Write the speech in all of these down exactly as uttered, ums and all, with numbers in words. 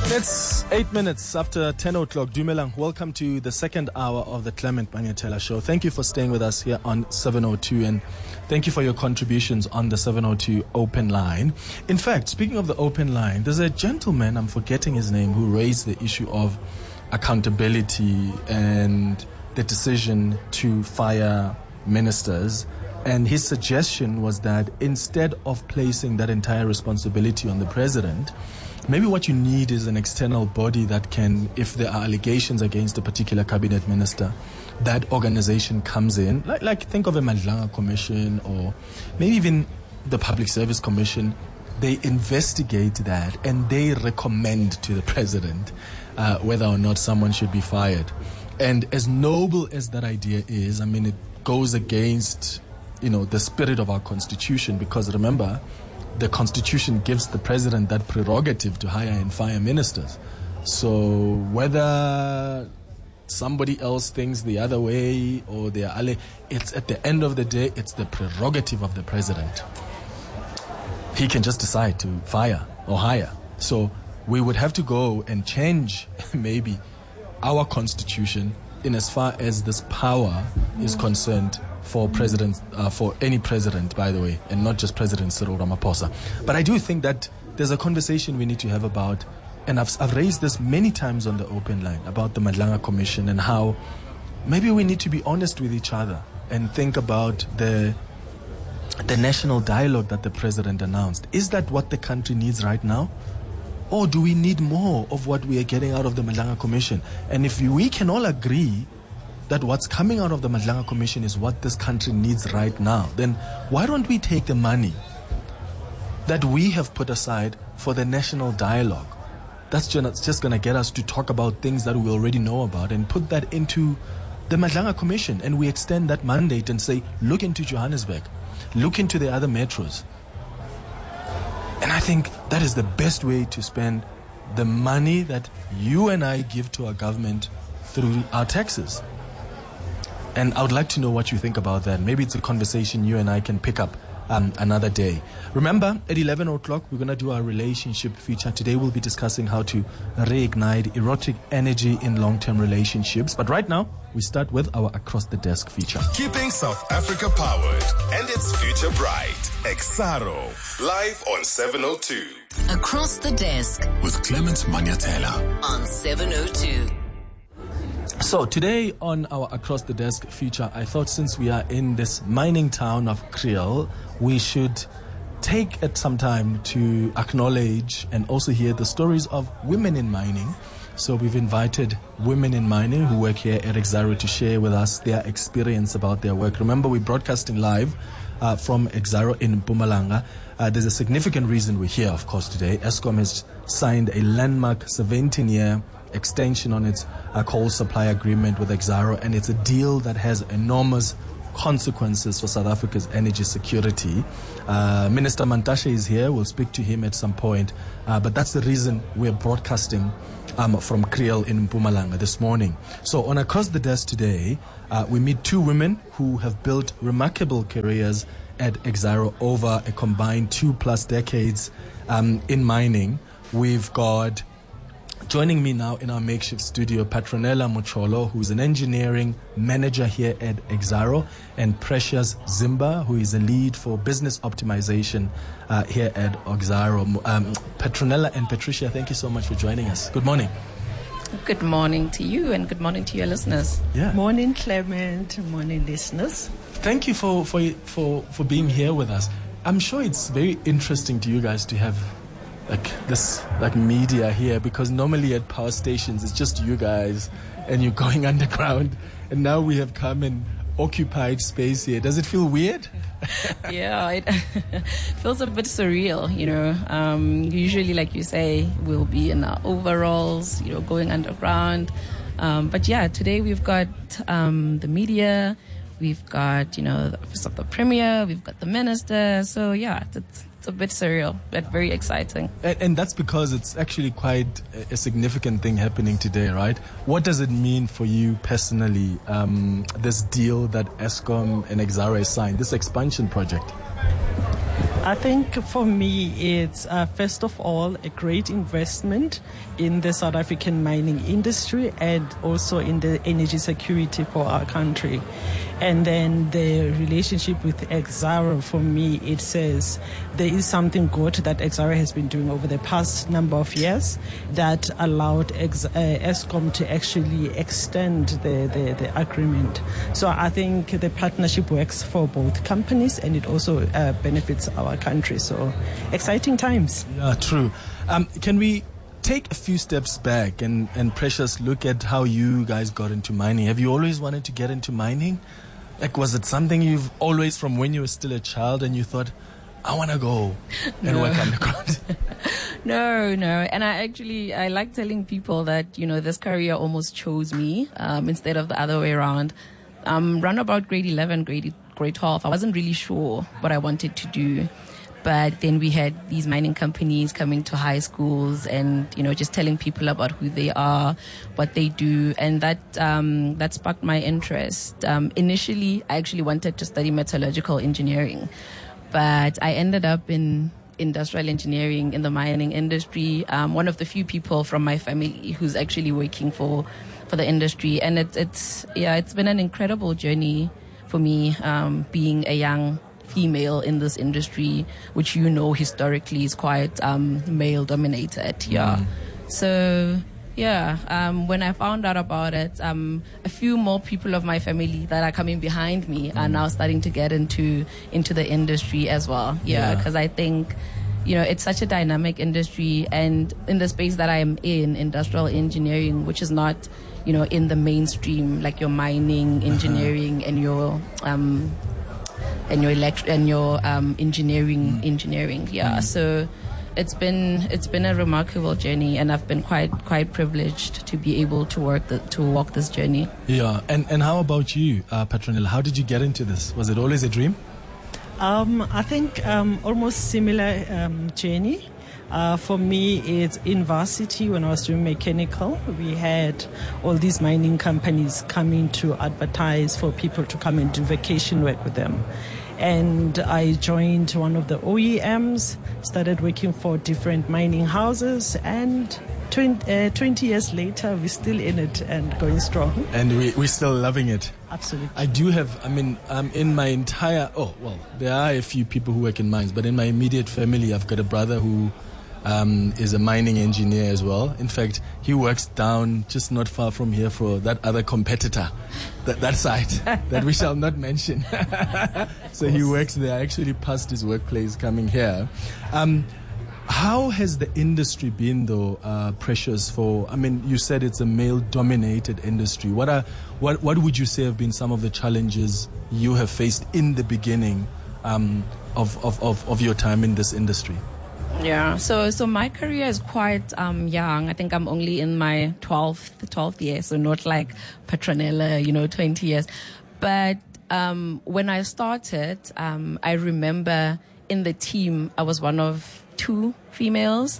It's eight minutes after ten o'clock. Dumelang, welcome to the second hour of the Clement Manyatela Show. Thank you for staying with us here on seven oh two, and thank you for your contributions on the seven oh two open line. In fact, speaking of the open line, there's a gentleman, I'm forgetting his name, who raised the issue of accountability and the decision to fire ministers. And his suggestion was that instead of placing that entire responsibility on the president, maybe what you need is an external body that can, if there are allegations against a particular cabinet minister, that organization comes in. Like, like think of a Madlanga Commission or maybe even the Public Service Commission. They investigate that and they recommend to the president uh, whether or not someone should be fired. And as noble as that idea is, I mean, it goes against, you know, the spirit of our Constitution, because remember, the Constitution gives the president that prerogative to hire and fire ministers. So whether somebody else thinks the other way or they are, it's at the end of the day, it's the prerogative of the president. He can just decide to fire or hire. So we would have to go and change maybe our Constitution in as far as this power is concerned for president, uh, for any president, by the way, and not just President Cyril Ramaphosa. But I do think that there's a conversation we need to have about, and I've, I've raised this many times on the open line, about the Madlanga Commission and how maybe we need to be honest with each other and think about the the national dialogue that the president announced. Is that what the country needs right now? Or do we need more of what we are getting out of the Madlanga Commission? And if we can all agree that what's coming out of the Madlanga Commission is what this country needs right now, then why don't we take the money that we have put aside for the national dialogue, that's just going to get us to talk about things that we already know about, and put that into the Madlanga Commission, and we extend that mandate and say, look into Johannesburg, look into the other metros. And I think that is the best way to spend the money that you and I give to our government through our taxes. And I would like to know what you think about that. Maybe it's a conversation you and I can pick up um, another day. Remember, at eleven o'clock, we're going to do our relationship feature. Today, we'll be discussing how to reignite erotic energy in long-term relationships. But right now, we start with our Across the Desk feature. Keeping South Africa powered and its future bright. Exaro, live on seven oh two. Across the Desk with Clement Manyatela on seven oh two. So today on our Across the Desk feature, I thought since we are in this mining town of Kriel, we should take it some time to acknowledge and also hear the stories of women in mining. So we've invited women in mining who work here at Exaro to share with us their experience about their work. Remember, we're broadcasting live uh, from Exaro in Mpumalanga. Uh, there's a significant reason we're here, of course, today. Eskom has signed a landmark seventeen-year extension on its uh, coal supply agreement with Exaro, and it's a deal that has enormous consequences for South Africa's energy security. Uh, Minister Mantashe is here. We'll speak to him at some point. Uh, but that's the reason we're broadcasting um, from Kriel in Mpumalanga this morning. So on Across the Desk today, uh, we meet two women who have built remarkable careers at Exaro over a combined two plus decades um, in mining. We've got joining me now in our makeshift studio, Petronella Mucholo, who is an engineering manager here at Exaro, and Precious Zimba, who is a lead for business optimization uh, here at Exaro. Um, Petronella and Patricia, thank you so much for joining us. Good morning. Good morning to you, and good morning to your listeners. Yeah. Morning, Clement. Morning, listeners. Thank you for, for, for, for being here with us. I'm sure it's very interesting to you guys to have like this like media here, because normally at power stations it's just you guys and you're going underground, and now we have come and occupied space here. Does it feel weird? Yeah, it feels a bit surreal, you know. Um, usually, like you say, we'll be in our overalls, you know, going underground. Um, but yeah, today we've got um, the media, we've got, you know, the Office of the Premier, we've got the Minister. So yeah, it's, it's a bit surreal, but very exciting. And, and that's because it's actually quite a, a significant thing happening today, right? What does it mean for you personally, um, this deal that Eskom and Exaro signed, this expansion project? I think for me, it's uh, first of all a great investment in the South African mining industry and also in the energy security for our country. And then the relationship with Exxaro, for me, it says there is something good that Exxaro has been doing over the past number of years that allowed Ex- uh, Eskom to actually extend the, the, the agreement. So I think the partnership works for both companies and it also uh, benefits our country. So exciting times. Yeah, true. Um, can we take a few steps back and, and Precious, look at how you guys got into mining? Have you always wanted to get into mining? Like, was it something you've always, from when you were still a child, and you thought, I want to go and No. work underground? No, no. And I actually, I like telling people that, you know, this career almost chose me um, instead of the other way around. Um, round about grade eleven, grade, grade twelve, I wasn't really sure what I wanted to do. But then we had these mining companies coming to high schools and, you know, just telling people about who they are, what they do. And that, um, that sparked my interest. Um, initially, I actually wanted to study metallurgical engineering, but I ended up in industrial engineering in the mining industry. Um, one of the few people from my family who's actually working for, for the industry. And it, it's, yeah, it's been an incredible journey for me, um, being a young female in this industry, which you know historically is quite um, male dominated. Yeah. Mm. So yeah, um, when I found out about it, um, a few more people of my family that are coming behind me mm. are now starting to get into into the industry as well. Yeah, because yeah. I think, you know, it's such a dynamic industry, and in the space that I am in, industrial engineering, which is not, you know, in the mainstream like your mining engineering uh-huh. and your um, and your elect- and your um, engineering mm. engineering yeah mm. So it's been it's been a remarkable journey, and I've been quite quite privileged to be able to work the, to walk this journey. Yeah. And and how about you, uh, Petronella? How did you get into this? Was it always a dream? Um, I think um, almost similar um, journey. Uh, for me, it's in varsity when I was doing mechanical. We had all these mining companies coming to advertise for people to come and do vacation work with them. And I joined one of the O E Ms, started working for different mining houses, and twenty, uh, twenty years later, we're still in it and going strong. And we, we're still loving it. Absolutely. I do have, I mean, um, in my entire, oh, well, there are a few people who work in mines, but in my immediate family, I've got a brother who Um, is a mining engineer as well. In fact, he works down just not far from here for that other competitor, that, that site that we shall not mention. So he works there. I actually passed his workplace coming here. Um, how has the industry been, though, uh, Precious? For I mean, you said it's a male-dominated industry. What are what what would you say have been some of the challenges you have faced in the beginning um, of, of, of of your time in this industry? Yeah, so so my career is quite um, young. I think I'm only in my twelfth, twelfth year, so not like Petronella, you know, twenty years. But um, when I started, um, I remember in the team, I was one of two females.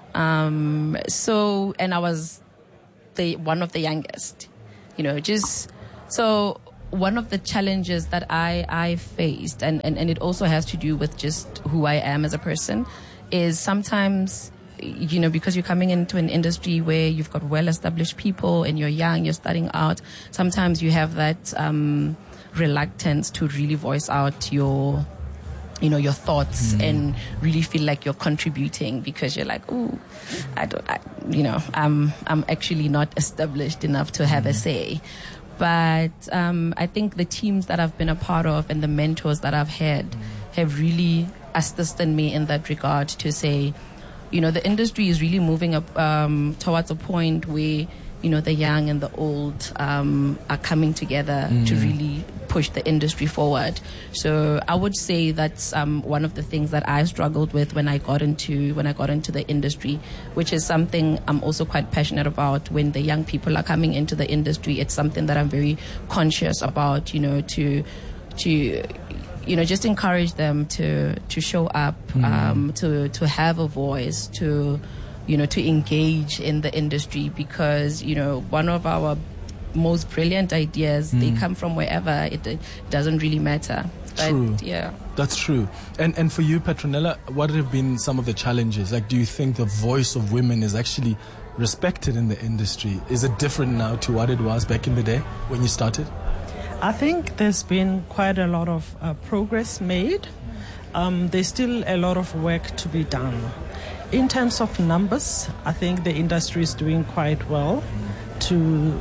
Um, so, and I was the one of the youngest, you know, just so one of the challenges that I, I faced, and, and, and it also has to do with just who I am as a person, is sometimes, you know, because you're coming into an industry where you've got well-established people and you're young, you're starting out, sometimes you have that um, reluctance to really voice out your, you know, your thoughts mm. and really feel like you're contributing, because you're like, ooh, I don't, I, you know, I'm, I'm actually not established enough to have mm. a say. But um, I think the teams that I've been a part of and the mentors that I've had mm. have really assisted me in that regard to say, you know, the industry is really moving up um, towards a point where, you know, the young and the old um, are coming together mm. to really push the industry forward. So I would say that's um, one of the things that I struggled with when I got into when I got into the industry, which is something I'm also quite passionate about. When the young people are coming into the industry, it's something that I'm very conscious about, you know, to to you know, just encourage them to, to show up, mm. um, to, to have a voice, to, you know, to engage in the industry, because, you know, one of our most brilliant ideas, mm. they come from wherever. It, it doesn't really matter. But True. yeah. That's true. And and for you, Petronella, what have been some of the challenges? Like, do you think the voice of women is actually respected in the industry? Is it different now to what it was back in the day when you started? I think there's been quite a lot of uh, progress made. Um, there's still a lot of work to be done. In terms of numbers, I think the industry is doing quite well to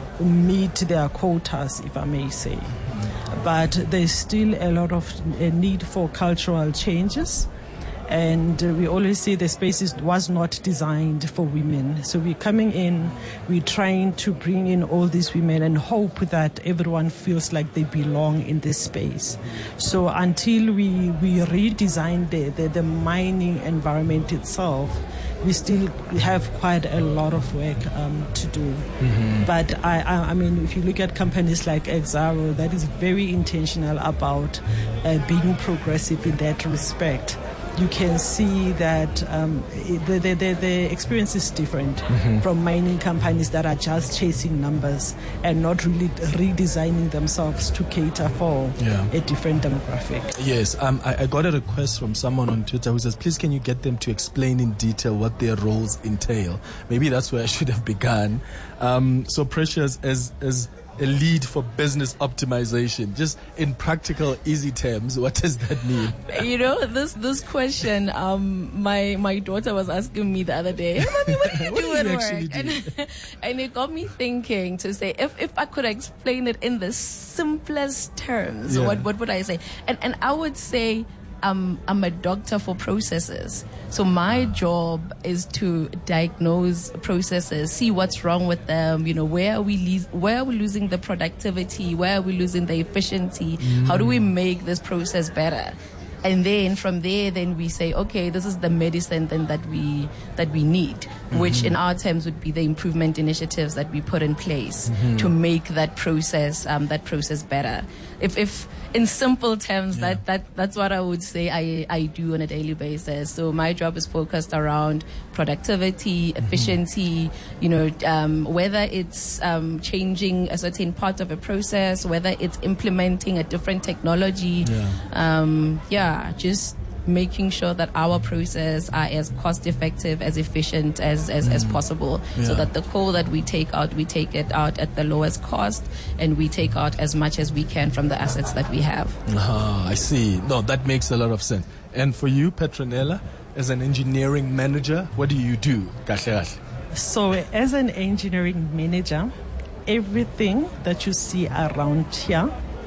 meet their quotas, if I may say. But there's still a lot of a need for cultural changes. And uh, we always say the space is, was not designed for women. So we're coming in, we're trying to bring in all these women and hope that everyone feels like they belong in this space. So until we, we redesign the, the, the mining environment itself, we still have quite a lot of work um, to do. Mm-hmm. But I, I, I mean, if you look at companies like Exxaro, that is very intentional about uh, being progressive in that respect. You can see that um, the, the, the, the experience is different mm-hmm. from mining companies that are just chasing numbers and not really redesigning themselves to cater for yeah. a different demographic. Yes, um, I, I got a request from someone on Twitter who says, please can you get them to explain in detail what their roles entail? Maybe that's where I should have begun. Um, so Precious, as as a lead for business optimization, just in practical, easy terms, what does that mean? You know, this this question, um, my my daughter was asking me the other day, hey, Mommy, what do you what do do at you work? actually do? And, and it got me thinking to say, if, if I could explain it in the simplest terms, Yeah. what what would I say? And and I would say, Um, I'm a doctor for processes. So my job is to diagnose processes, see what's wrong with them, you know, where are we le- where are we losing the productivity, where are we losing the efficiency, mm. how do we make this process better? And then from there, then we say, okay, this is the medicine then that we that we need, mm-hmm. which in our terms would be the improvement initiatives that we put in place mm-hmm. to make that process um, that process better. If if in simple terms, yeah. that, that that's what I would say I, I do on a daily basis. So my job is focused around productivity, efficiency, mm-hmm. you know, um, whether it's um, changing a certain part of a process, whether it's implementing a different technology, yeah, um, yeah just making sure that our process are as cost effective, as efficient as, as, mm. as possible, yeah. so that the coal that we take out, we take it out at the lowest cost, and we take out as much as we can from the assets that we have. Ah, I see. No, that makes a lot of sense. And for you, Petronella, as an engineering manager, what do you do? So as an engineering manager, everything that you see around here,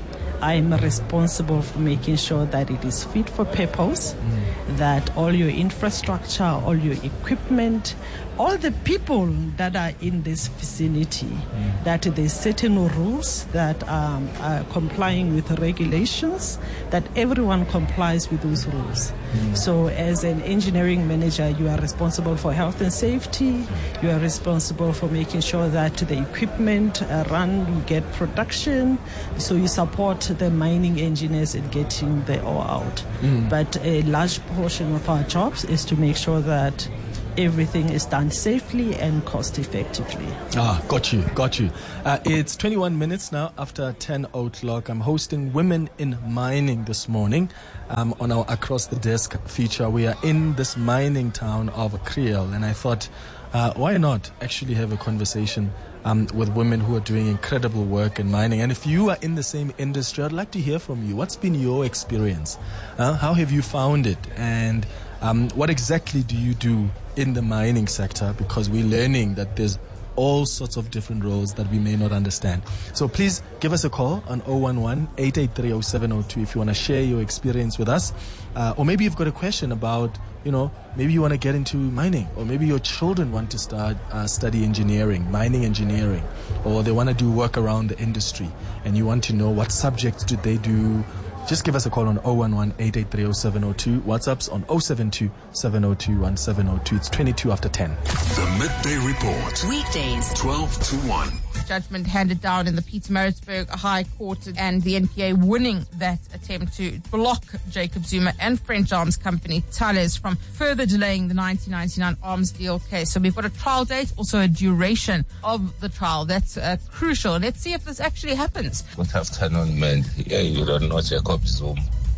I'm responsible for making sure that it is fit for purpose, mm. that all your infrastructure, all your equipment, all the people that are in this vicinity, mm. that there's certain rules that um, are complying with regulations, that everyone complies with those rules. Mm. So as an engineering manager, you are responsible for health and safety, you are responsible for making sure that the equipment uh, run, you get production, so you support the mining engineers in getting the ore out. Mm. But a large portion of our jobs is to make sure that everything is done safely and cost effectively. Ah, got you, got you. Uh, it's twenty-one minutes now after ten o'clock. I'm hosting Women in Mining this morning um, on our Across the Desk feature. We are in this mining town of Kriel, and I thought, uh, why not actually have a conversation um, with women who are doing incredible work in mining. And if you are in the same industry, I'd like to hear from you. What's been your experience? Uh, how have you found it? And um, what exactly do you do in the mining sector? Because we're learning that there's all sorts of different roles that we may not understand. So please give us a call on zero one one, eight eight three, zero seven zero two if you want to share your experience with us. Uh, or maybe you've got a question about, you know, maybe you want to get into mining, or maybe your children want to start uh, study engineering, mining engineering, or they want to do work around the industry, and you want to know what subjects do they do. Just give us a call on zero one one, eight eight three, zero seven zero two. WhatsApp's on zero seven two, seven zero two, one seven zero two. It's twenty-two after ten. The Midday Report. Weekdays. twelve to one. Judgment handed down in the Pietermaritzburg High Court, and the N P A winning that attempt to block Jacob Zuma and French arms company Thales from further delaying the nineteen ninety-nine arms deal case. So we've got a trial date, also a duration of the trial. That's uh, crucial. Let's see if this actually happens. Good afternoon, man. Yeah, you don't know Jacob Zuma.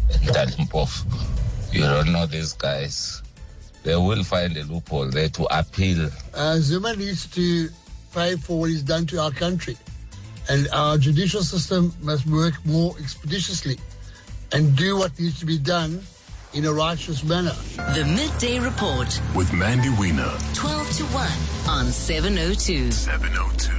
Mpofu. You don't know these guys. They will find a loophole there to appeal. Uh, Zuma needs to pay for what he's done to our country. And our judicial system must work more expeditiously and do what needs to be done in a righteous manner. The Midday Report With Mandy Wiener. twelve to one on seven oh two. seven oh two.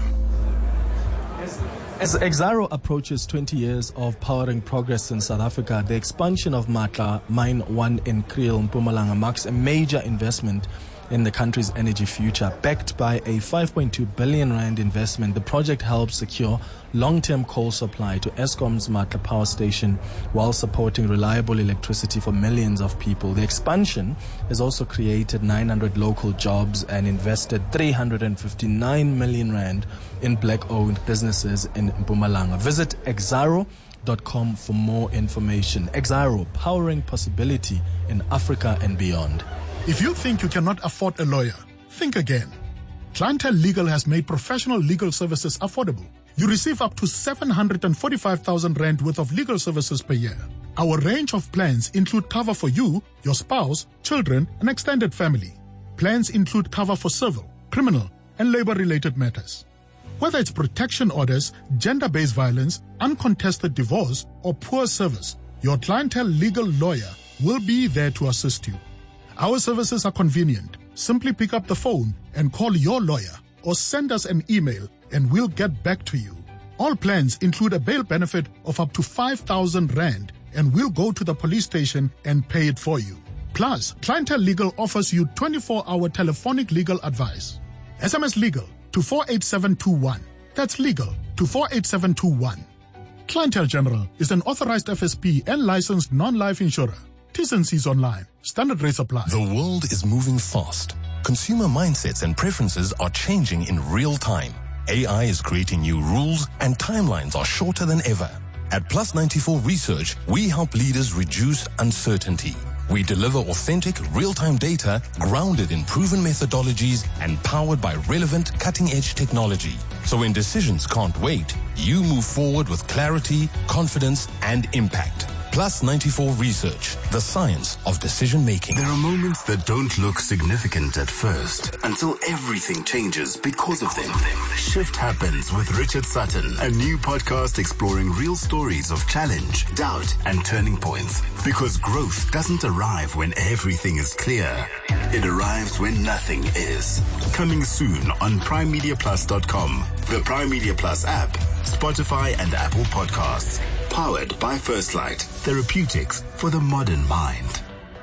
As Exxaro approaches twenty years of powering progress in South Africa, the expansion of Matla Mine one in Kriel, Mpumalanga, marks a major investment in the country's energy future. Backed by a five point two billion rand investment, the project helps secure long-term coal supply to Eskom's Matla power station while supporting reliable electricity for millions of people. The expansion has also created nine hundred local jobs and invested three hundred fifty-nine million rand in black-owned businesses in Mpumalanga. Visit exxaro dot com for more information. Exxaro, powering possibility in Africa and beyond. If you think you cannot afford a lawyer, think again. Clientele Legal has made professional legal services affordable. You receive up to seven hundred forty-five thousand rand worth of legal services per year. Our range of plans include cover for you, your spouse, children, and extended family. Plans include cover for civil, criminal, and labor-related matters. Whether it's protection orders, gender-based violence, uncontested divorce, or poor service, your Clientele Legal lawyer will be there to assist you. Our services are convenient. Simply pick up the phone and call your lawyer or send us an email and we'll get back to you. All plans include a bail benefit of up to five thousand rand and we'll go to the police station and pay it for you. Plus, Clientele Legal offers you twenty-four hour telephonic legal advice. S M S Legal to four eight seven two one. That's legal to four eight seven two one. Clientele General is an authorized F S P and licensed non-life insurer. T's and C's online. Standard rates apply. The world is moving fast. Consumer mindsets and preferences are changing in real time. A I is creating new rules and timelines are shorter than ever. At Plus ninety-four Research, we help leaders reduce uncertainty. We deliver authentic, real-time data grounded in proven methodologies and powered by relevant, cutting-edge technology. So when decisions can't wait, you move forward with clarity, confidence, and impact. Plus ninety-four Research, the science of decision-making. There are moments that don't look significant at first until everything changes because of them. Shift Happens with Richard Sutton, a new podcast exploring real stories of challenge, doubt, and turning points. Because growth doesn't arrive when everything is clear. It arrives when nothing is. Coming soon on prime media plus dot com, the Prime Media Plus app, Spotify, and Apple Podcasts. Powered by First Light, therapeutics for the modern mind.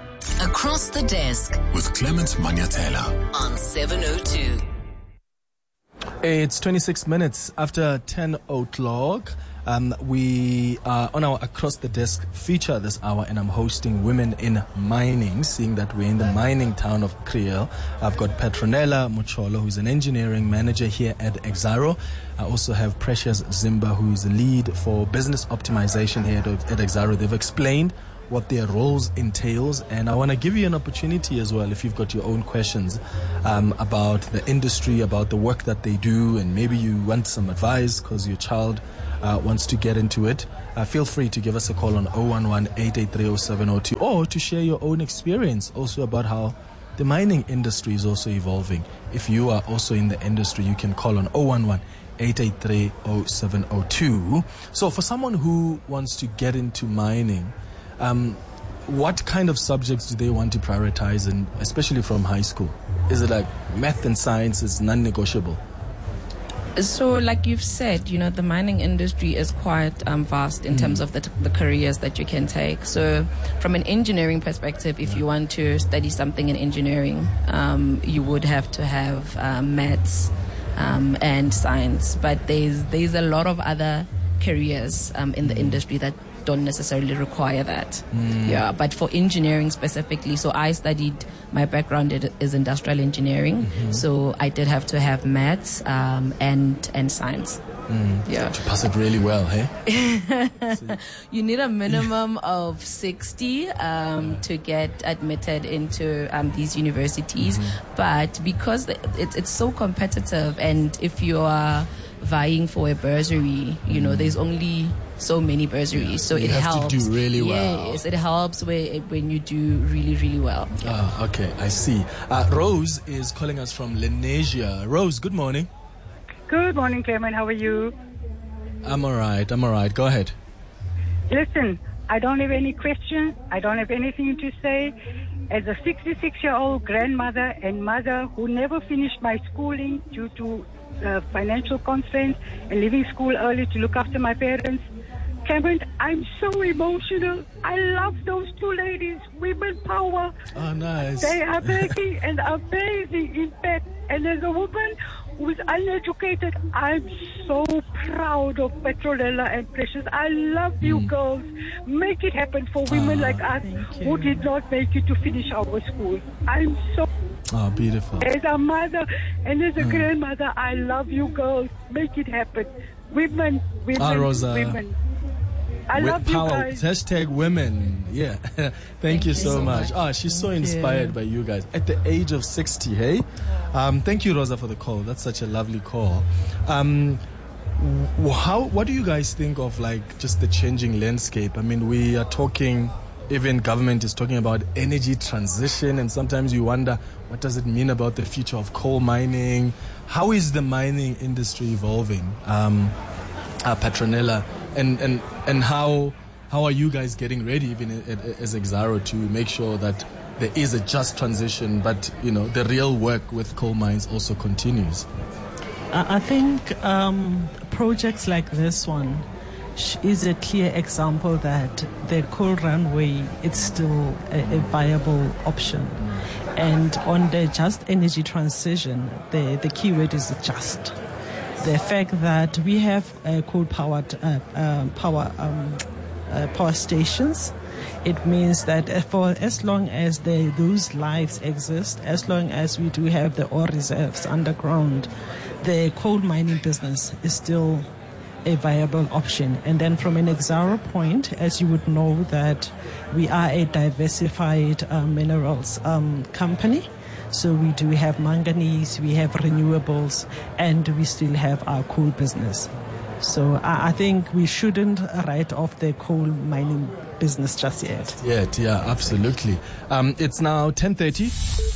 Across the Desk With Clement Manyatela on seven oh two. It's twenty-six minutes after ten o'clock. Um, we are on our Across the Desk feature this hour, and I'm hosting Women in Mining, seeing that we're in the mining town of Kriel. I've got Petronella Mucholo, who's an engineering manager here at Exxaro. I also have Precious Zimba, who's the lead for business optimization here at, at Exxaro. They've explained what their roles entails, and I want to give you an opportunity as well if you've got your own questions um, about the industry, about the work that they do, and maybe you want some advice because your child uh, wants to get into it. Uh, feel free to give us a call on oh one one, eight eight three, oh seven oh two or to share your own experience also about how the mining industry is also evolving. If you are also in the industry, you can call on oh one one, eight eight three, oh seven oh two. So for someone who wants to get into mining, Um, what kind of subjects do they want to prioritize, and especially from high school? Is it like math and science is non-negotiable? So, like you've said, you know, the mining industry is quite um, vast in mm. terms of the, t- the careers that you can take. So, from an engineering perspective, if yeah. you want to study something in engineering, um, you would have to have um, maths um, and science. But there's there's a lot of other careers um, in the mm. industry that don't necessarily require that. Mm. Yeah, but for engineering specifically, so I studied, my background is industrial engineering, mm-hmm. so I did have to have maths um, and and science. Mm. Yeah, to pass it really well, hey? You need a minimum of sixty um, to get admitted into um, these universities, mm-hmm. but because it, it's so competitive, and if you are vying for a bursary, you know, there's only so many bursaries. So You it have to helps. do really well. Yes, it helps where, when you do really, really well. Ah, okay, I see. Uh, Rose is calling us from Lenasia. Rose, good morning. Good morning, Clement. How are you? I'm all right. I'm all right. Go ahead. Listen, I don't have any questions. I don't have anything to say. As a sixty-six-year-old grandmother and mother who never finished my schooling due to uh, financial constraints and leaving school early to look after my parents, Cameron, I'm so emotional. I love those two ladies, women power. Oh, nice. They are making an amazing impact. And as a woman who's uneducated, I'm so proud of Petronella and Precious. I love you Mm. girls. Make it happen for women Ah, like us who did not make it to finish our school. I'm so, Oh, beautiful. as a mother and as a Mm. grandmother, I love you girls. Make it happen. Women, women, Ah, Rosa. women. I Wi- love you power, guys. Hashtag women. Yeah. Thank, you so, much. Ah, she's so inspired by you guys at the age of sixty. Hey, um, thank you, Rosa, for the call. That's such a lovely call. Um, w- how? What do you guys think of like just the changing landscape? I mean, we are talking. Even government is talking about energy transition, and sometimes you wonder what does it mean about the future of coal mining? How is the mining industry evolving? Um, uh, Petronella, and, and, and how how are you guys getting ready, even as Exxaro, to make sure that there is a just transition, but you know the real work with coal mines also continues? I I think um, projects like this one sh- is a clear example that the coal runway is still a, a viable option. And on the just energy transition, the, the key word is just. The fact that we have uh, coal-powered uh, uh, power um, uh, power stations, it means that for as long as the, those lives exist, as long as we do have the ore reserves underground, the coal mining business is still a viable option. And then from an Exxaro point, as you would know, that we are a diversified uh, minerals um, company. So we do have manganese, we have renewables, and we still have our coal business. So I, I think we shouldn't write off the coal mining business just yet. Yet, yeah, absolutely. Um, it's now ten thirty.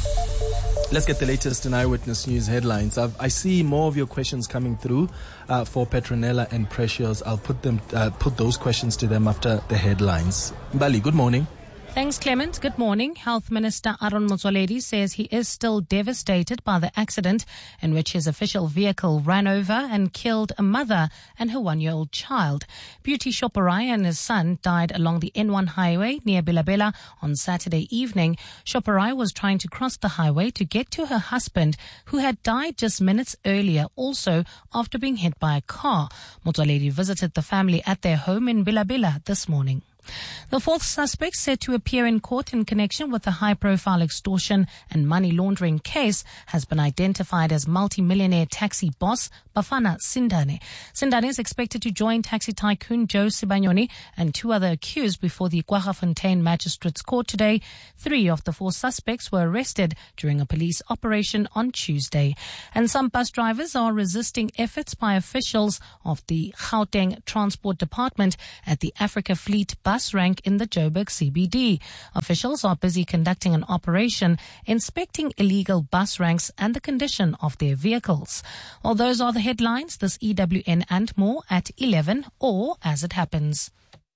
Let's get the latest in Eyewitness News headlines. I've, I see more of your questions coming through uh, for Petronella and Precious. I'll put them, uh, put those questions to them after the headlines. Mbali, good morning. Thanks, Clement. Good morning. Health Minister Aaron Motsoaledi says he is still devastated by the accident in which his official vehicle ran over and killed a mother and her one-year-old child. Beauty Shoparai and his son died along the N one highway near Bilabela on Saturday evening. Shoparai was trying to cross the highway to get to her husband, who had died just minutes earlier, also after being hit by a car. Motsoaledi visited the family at their home in Bilabela this morning. The fourth suspect set to appear in court in connection with the high-profile extortion and money laundering case has been identified as multi-millionaire taxi boss Bafana Sindane. Sindane is expected to join taxi tycoon Joe Sibanyoni and two other accused before the Kwaggafontein Magistrates Court today. Three of the four suspects were arrested during a police operation on Tuesday. And some bus drivers are resisting efforts by officials of the Gauteng Transport Department at the Africa Fleet bus rank in the Joburg C B D. Officials are busy conducting an operation inspecting illegal bus ranks and the condition of their vehicles. Well, those are the headlines. This E W N and more at eleven, or as it happens.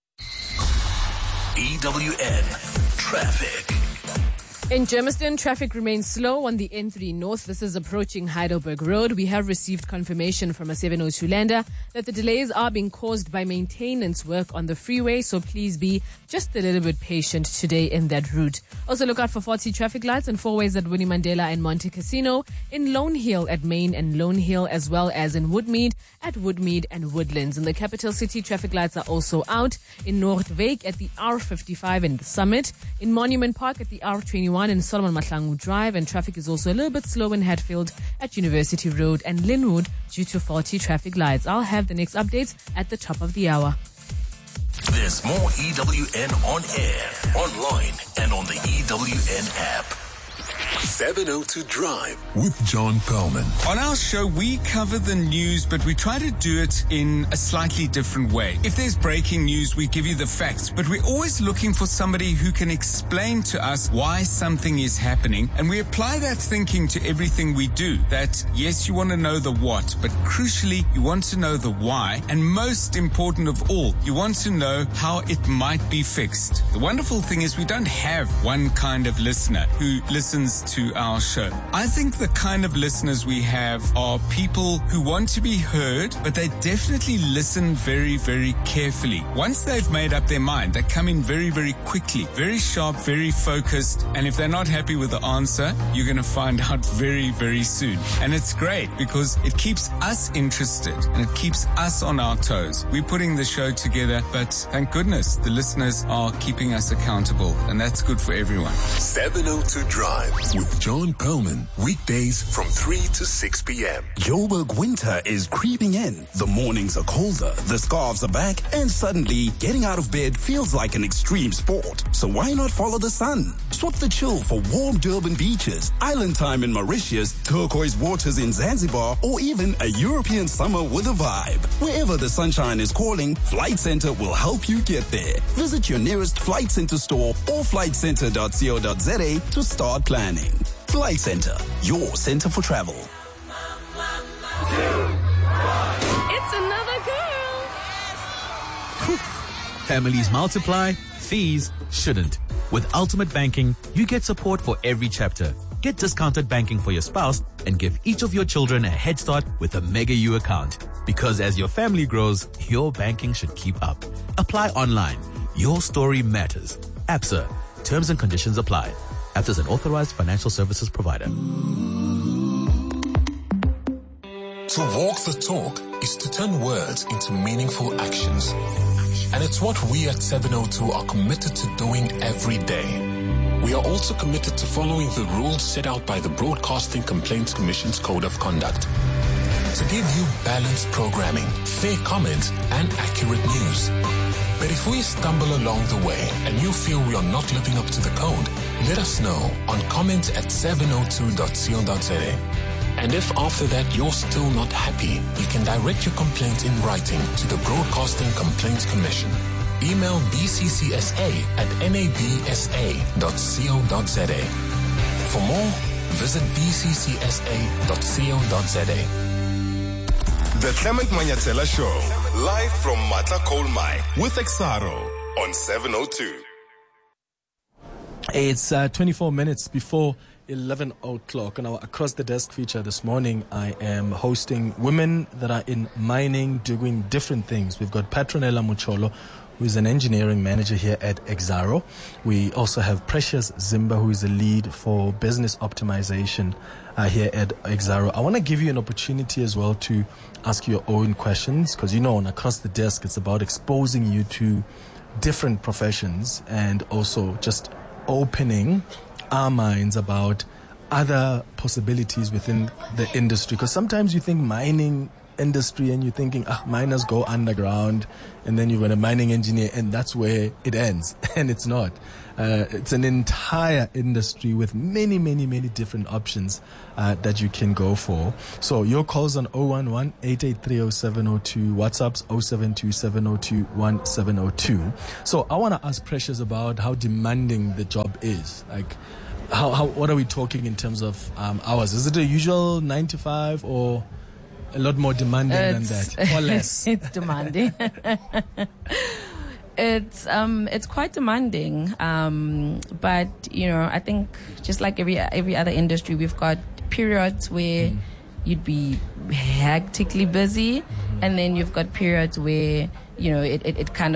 E W N Traffic. In Germiston, traffic remains slow on the N three North. This is approaching Heidelberg Road. We have received confirmation from a seven oh two lander that the delays are being caused by maintenance work on the freeway, so please be just a little bit patient today in that route. Also look out for faulty traffic lights and four ways at Winnie Mandela and Monte Casino, in Lone Hill at Main and Lone Hill, as well as in Woodmead at Woodmead and Woodlands. In the capital city, traffic lights are also out in Noordwijk at the R fifty-five and the Summit, in Monument Park at the R twenty-one in Solomon Mahlangu Drive, and traffic is also a little bit slow in Hatfield at University Road and Linwood due to faulty traffic lights. I'll have the next updates at the top of the hour. There's more E W N on air, online, and on the E W N app. seven oh two Drive with John Perlman. On our show, we cover the news, but we try to do it in a slightly different way. If there's breaking news, we give you the facts, but we're always looking for somebody who can explain to us why something is happening, and we apply that thinking to everything we do. That, yes, you want to know the what, but crucially, you want to know the why, and most important of all, you want to know how it might be fixed. The wonderful thing is we don't have one kind of listener who listens to our show. I think the kind of listeners we have are people who want to be heard, but they definitely listen very, very carefully. Once they've made up their mind, they come in very, very quickly, very sharp, very focused, and if they're not happy with the answer, you're going to find out very, very soon. And it's great because it keeps us interested and it keeps us on our toes. We're putting the show together, but thank goodness the listeners are keeping us accountable, and that's good for everyone. seven oh two Drive with John Perlman. Weekdays from three to six p.m. Joburg winter is creeping in. The mornings are colder, the scarves are back, and suddenly getting out of bed feels like an extreme sport. So why not follow the sun? Swap the chill for warm Durban beaches, island time in Mauritius, turquoise waters in Zanzibar, or even a European summer with a vibe. Wherever the sunshine is calling, Flight Centre will help you get there. Visit your nearest Flight Centre store or flight centre dot co dot za to start planning. Flight Centre, your centre for travel. It's another girl. Families multiply, fees shouldn't. With Ultimate Banking, you get support for every chapter. Get discounted banking for your spouse and give each of your children a head start with a Mega U account. Because as your family grows, your banking should keep up. Apply online. Your story matters. ABSA. Terms and conditions apply. ABSA is an authorized financial services provider. To walk the talk is to turn words into meaningful actions. And it's what we at seven oh two are committed to doing every day. We are also committed to following the rules set out by the Broadcasting Complaints Commission's Code of Conduct. To give you balanced programming, fair comment, and accurate news. But if we stumble along the way and you feel we are not living up to the code, let us know on comment at seven oh two dot co dot za. And if after that you're still not happy, you can direct your complaint in writing to the Broadcasting Complaints Commission. Email b c c s a at n a b s a dot co dot za. For more, visit b c c s a dot co dot za. The Clement Manyatela Show, live from Matla Coal Mine with Exaro on seven oh two. It's uh, twenty-four minutes before eleven o'clock. And our Across the Desk feature this morning, I am hosting women that are in mining doing different things. We've got Petronella Mucholo, who is an engineering manager here at Exaro. We also have Precious Zimba, who is a lead for business optimization uh, here at Exaro. I want to give you an opportunity as well to ask your own questions, because you know on Across the Desk it's about exposing you to different professions and also just opening our minds about other possibilities within the industry. Because sometimes you think mining industry and you're thinking, ah, miners go underground, and then you've got a mining engineer, and that's where it ends. And it's not. Uh, it's an entire industry with many, many, many different options uh, that you can go for. So your calls on zero one one, eight eight three, zero seven zero two, WhatsApps zero seven two, seven zero two, one seven zero two. So I want to ask Precious about how demanding the job is. Like, how, how what are we talking in terms of um, hours? Is it a usual nine to five or a lot more demanding it's, than that, or less? It's demanding. It's um it's quite demanding, um, but you know I think just like every every other industry, we've got periods where mm. you'd be hectically busy, mm-hmm. and then you've got periods where you know it, it, it kind of